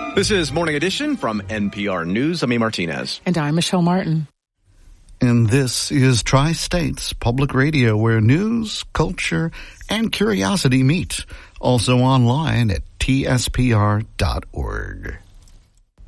This is Morning Edition from NPR News. I'm A. Martinez. And I'm Michelle Martin. And this is Tri-States Public Radio, where news, culture, and curiosity meet. Also online at tspr.org.